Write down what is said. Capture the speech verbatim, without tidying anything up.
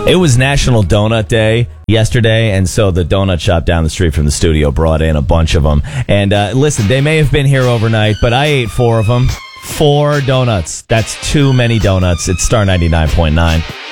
It was National Donut Day yesterday, and so the donut shop down the street from the studio brought in a bunch of them. And uh, listen, they may have been here overnight, but I ate four of them. Four donuts. That's too many donuts. It's Star ninety-nine point nine.